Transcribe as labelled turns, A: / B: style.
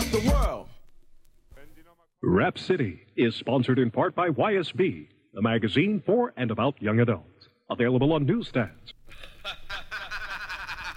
A: of the world.
B: Rap City is sponsored in part by YSB, a magazine for and about young adults. Available on newsstands,